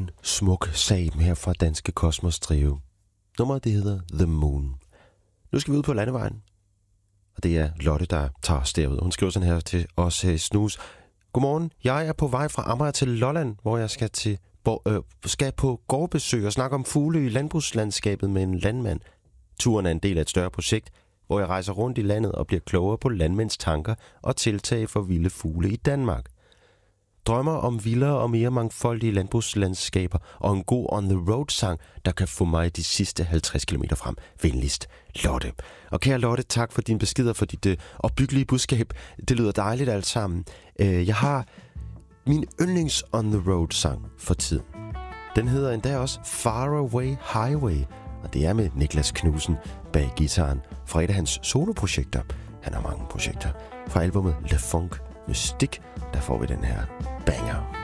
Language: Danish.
en smuk sag her fra Danske Kosmos Trio. Nummeret det hedder The Moon. Nu skal vi ud på landevejen. Og det er Lotte, der tager os derud. Hun skriver sådan her til os her i Snus. Godmorgen, jeg er på vej fra Amager til Lolland, hvor jeg skal på gårdbesøg og snakke om fugle i landbrugslandskabet med en landmand. Turen er en del af et større projekt, hvor jeg rejser rundt i landet og bliver klogere på landmænds tanker og tiltag for vilde fugle i Danmark. Drømmer om vildere og mere mangfoldige landbrugslandskaber og en god on-the-road-sang, der kan få mig de sidste 50 km frem. Venligst, Lotte. Og kære Lotte, tak for dine beskeder, for dit opbyggelige budskab. Det lyder dejligt alt sammen. Jeg har min yndlings on-the-road-sang for tiden. Den hedder endda også Far Away Highway, og det er med Niklas Knudsen bag gitaren fra et af hans soloprojekter. Han har mange projekter. Fra albumet Le Funk Mystique, der får vi den her banger.